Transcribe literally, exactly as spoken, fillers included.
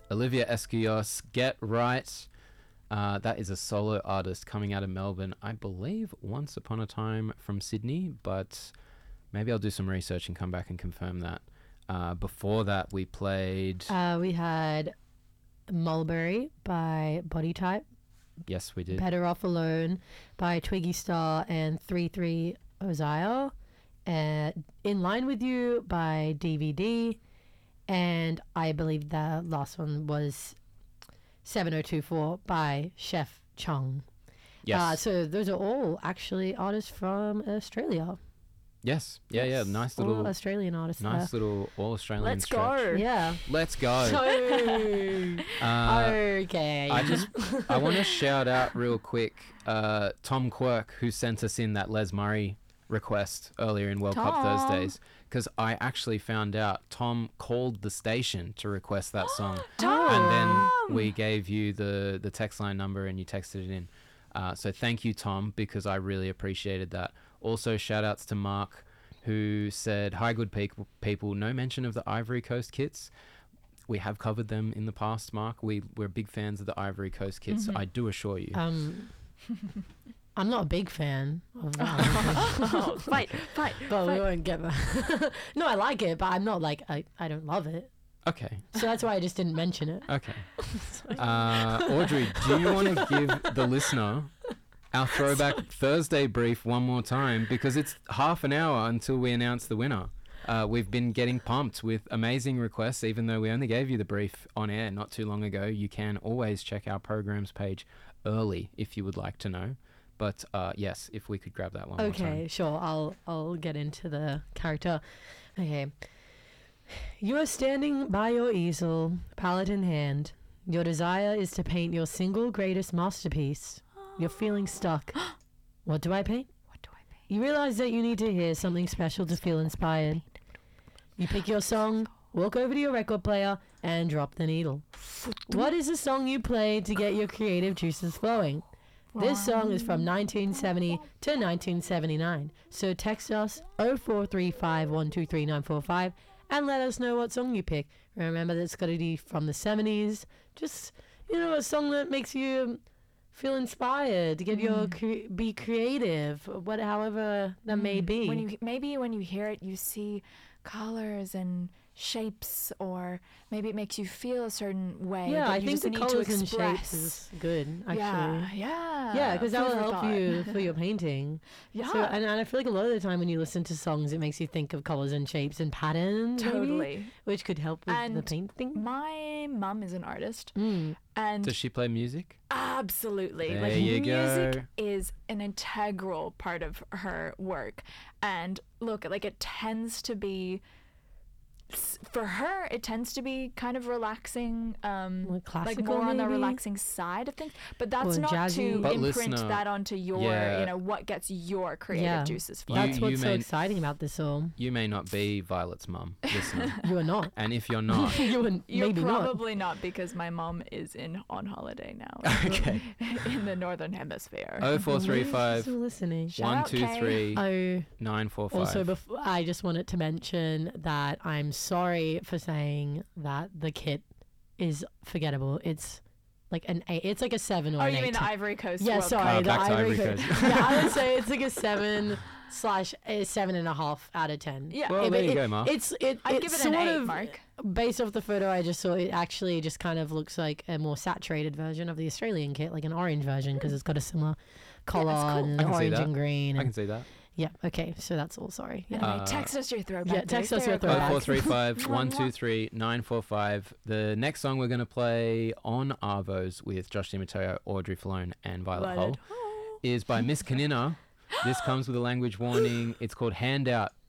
Olivia Esquios, Get Right. Uh, that is a solo artist coming out of Melbourne, I believe Once Upon a Time from Sydney, but maybe I'll do some research and come back and confirm that. Uh, before that, we played... Uh, we had Mulberry by Body Type. Yes, we did. Better Off Alone by Twiggy Star and three three Ozio. And In Line With You by D V D. And I believe the last one was seven oh two four by Chef Chung. Yes. Uh, so those are all actually artists from Australia. Yes. Yeah, yeah. Nice All little... Australian artists. Nice there. little all-Australian Let's stretch. go. Yeah. Let's go. So, Uh, okay. I just I want to shout out real quick uh, Tom Quirk, who sent us in that Les Murray request earlier in World Cup Tom. Thursdays, because I actually found out Tom called the station to request that song, Tom! and then we gave you the the text line number and you texted it in. Uh, so thank you, Tom, because I really appreciated that. Also, shout outs to Mark, who said, "Hi, good people. People, no mention of the Ivory Coast kits. We have covered them in the past, Mark. We, we're big fans of the Ivory Coast kits, Mhm. I do assure you." Um, I'm not a big fan of that. Oh, fight, fight, But we fight. won't get that. No, I like it, but I'm not like, I, I don't love it. Okay, So that's why I just didn't mention it. okay. Uh, Audrey, do you want to give the listener our Throwback Thursday brief one more time? Because it's half an hour until we announce the winner. Uh, we've been getting pumped with amazing requests, even though we only gave you the brief on air not too long ago. You can always check our programs page early if you would like to know. But uh, yes, if we could grab that one more time. Okay, sure. I'll I'll get into the character. Okay. You are standing by your easel, palette in hand. Your desire is to paint your single greatest masterpiece. You're feeling stuck. What do I paint? What do I paint? You realize that you need to hear something special to feel inspired. You pick your song, walk over to your record player, and drop the needle. What is the song you play to get your creative juices flowing? This song is from nineteen seventy to nineteen seventy-nine. So text us oh four three five, one two three, nine four five and let us know what song you pick. Remember that it's got to be from the seventies. Just, you know, a song that makes you feel inspired, to get your cre- be creative, what however that may be. When you maybe when you hear it, you see colors and shapes, or maybe it makes you feel a certain way. yeah, that I you think just the need colors to and express. shapes is good, actually. Yeah, yeah, Yeah, because that food will for help thought. you for your painting. Yeah, So, and, and I feel like a lot of the time when you listen to songs, it makes you think of colors and shapes and patterns, maybe, totally. which could help with the And painting. My mum is an artist, Mm. and Does she play music? absolutely, There like you music go. is an integral part of her work. And look, like it tends to be. s- For her, it tends to be kind of relaxing, um, Like like classical, more on the maybe? relaxing side of things. But that's Or not jazzy. to But imprint listener, that onto your, yeah. you know, what gets your creative Yeah. juices You- flowing. That's what's so may- exciting about this song. You may not be Violet's mum, listener. You are not. And if you're not, you are You're maybe not. probably not, because my mom is in on holiday now. okay. In the northern hemisphere. oh four three five, Still listening. Shout one out, two Kay. three, Oh, nine four five. also, bef- I just wanted to mention that I'm sorry for saying that the kit is forgettable. It's like an eight. It's like a seven or Oh, an you eight. mean the Ivory Coast? Yeah, World sorry, Cup? Oh, the back to Ivory Ivory Coast. Coast. Yeah, I would say it's like a seven slash a seven and a half out of ten. Yeah. Well, It- there you it- go, Mark. It's it. I'd it's give it sort an eight, of, Mark. Based off the photo I just saw, it actually just kind of looks like a more saturated version of the Australian kit, like an orange version, because it's got a similar color cool. and I can see orange that. and green. I And, can see that. yeah. Okay. So that's all. Sorry. Yeah. Anyway, Uh, text us your throwback. yeah, text us Thursday your or throwback. oh four three five, one two Mwah, three, nine four five. The next song we're going to play on Arvos with Josh DiMatteo, Audrey Falone, and Violet Hull Violet. is by Miss Kanina. This comes with a language warning. It's called Handout.